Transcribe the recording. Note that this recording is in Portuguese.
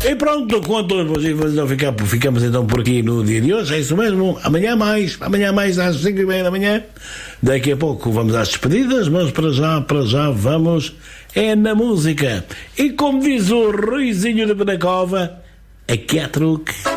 E pronto, quanto ficamos então por aqui no dia de hoje. É isso mesmo. Amanhã mais às 5h30 da manhã. Daqui a pouco vamos às despedidas, mas para já vamos na música. E como diz o Ruizinho de Penacova, aqui há truque.